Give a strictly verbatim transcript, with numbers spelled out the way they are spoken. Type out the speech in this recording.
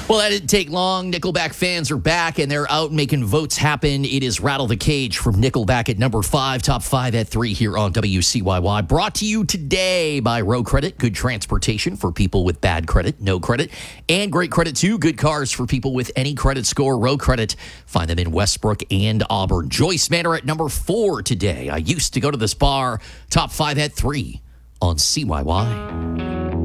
Well, that didn't take long. Nickelback fans are back, and they're out making votes happen. It is Rattle the Cage from Nickelback at number five, top five at three here on W C Y Y. Brought to you today by Row Credit, good transportation for people with bad credit, no credit, and great credit too. Good cars for people with any credit score. Row Credit, find them in Westbrook and Auburn. Joyce Manor at number four today. I used to go to this bar, top five at three on C Y Y.